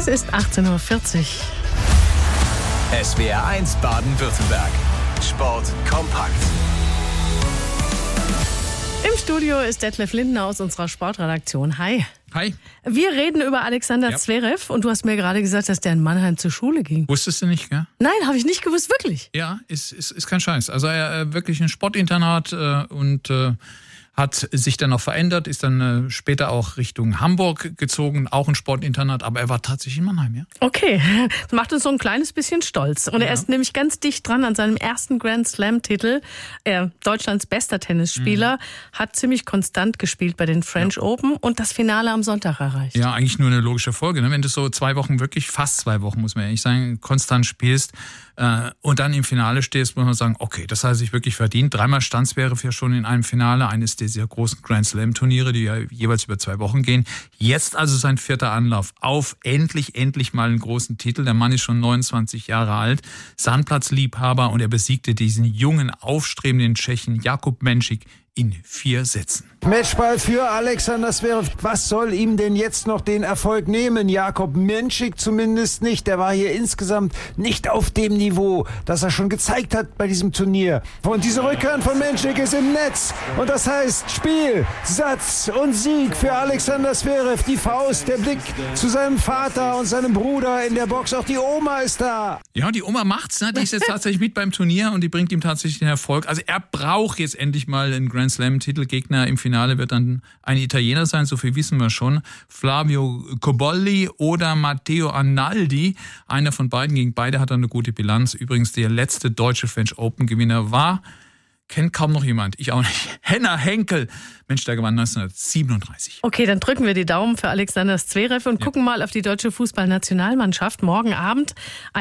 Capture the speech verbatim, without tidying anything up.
Es ist achtzehn Uhr vierzig. S W R eins Baden-Württemberg. Sport kompakt. Im Studio ist Detlef Lindner aus unserer Sportredaktion. Hi. Hi. Wir reden über Alexander Ja. Zverev und du hast mir gerade gesagt, dass der in Mannheim zur Schule ging. Wusstest du nicht, gell? Nein, habe ich nicht gewusst, wirklich. Ja, ist, ist, ist kein Scheiß. Also er äh, wirklich ein Sportinternat äh, und äh, hat sich dann noch verändert, ist dann äh, später auch Richtung Hamburg gezogen, auch ein Sportinternat, aber er war tatsächlich in Mannheim, ja. Okay, das macht uns so ein kleines bisschen stolz. Und er Ja. ist nämlich ganz dicht dran an seinem ersten Grand Slam-Titel. Er, Deutschlands bester Tennisspieler, mhm. hat ziemlich konstant gespielt bei den French Ja. Open und das Finale am Sonntag erreicht. Ja, eigentlich nur eine logische Folge, ne? Wenn du so zwei Wochen, wirklich fast zwei Wochen, muss man ehrlich sagen, konstant spielst äh, und dann im Finale stehst, muss man sagen, okay, das hat sich wirklich verdient. Dreimal stand wäre ja schon in einem Finale, eines dieser großen Grand Slam Turniere, die ja jeweils über zwei Wochen gehen. Jetzt also sein vierter Anlauf auf endlich, endlich mal einen großen Titel. Der Mann ist schon neunundzwanzig Jahre alt, Sandplatzliebhaber und er besiegte diesen jungen, aufstrebenden Tschechen Jakub Menšík in vier Sätzen. Matchball für Alexander Zverev. Was soll ihm denn jetzt noch den Erfolg nehmen? Jakub Menšík zumindest nicht. Der war hier insgesamt nicht auf dem Niveau, das er schon gezeigt hat bei diesem Turnier. Und diese Rückhand von Menšík ist im Netz. Und das heißt Spiel, Satz und Sieg für Alexander Zverev. Die Faust, der Blick zu seinem Vater und seinem Bruder in der Box. Auch die Oma ist da. Ja, die Oma macht's, ne? Die ist jetzt tatsächlich mit beim Turnier und die bringt ihm tatsächlich den Erfolg. Also er braucht jetzt endlich mal einen Grand Slam-Titelgegner. Im Finale wird dann ein Italiener sein, so viel wissen wir schon. Flavio Cobolli oder Matteo Arnaldi. Einer von beiden, gegen beide hat er eine gute Bilanz. Übrigens der letzte deutsche French Open-Gewinner war, kennt kaum noch jemand, ich auch nicht, Henner Henkel. Mensch, der gewann neunzehnhundertsiebenunddreißig. Okay, dann drücken wir die Daumen für Alexander Zverev und Ja. gucken mal auf die deutsche Fußballnationalmannschaft. Morgen Abend